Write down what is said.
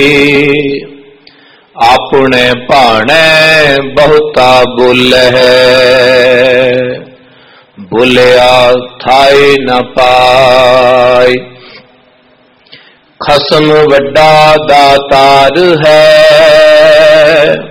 ਆਪਣੇ ਭਾਣੇ ਬਹੁਤਾ ਬੁੱਲ ਹੈ, ਬੁਲਿਆ ਥਾਇ ਨ ਪਾਇ। ਖਸਮ ਵੱਡਾ ਦਾਤਾਰ ਹੈ,